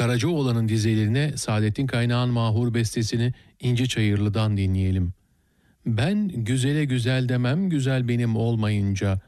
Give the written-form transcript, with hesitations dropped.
Karacaoğlan'ın dizelerine Saadettin Kaynağ'ın mahur bestesini İnci Çayırlı'dan dinleyelim. Ben güzele güzel demem, güzel benim olmayınca.